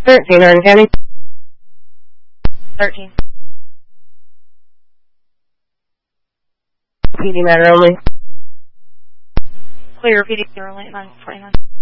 13, Orange County. 13. PD matter only. Clear PD only, 949.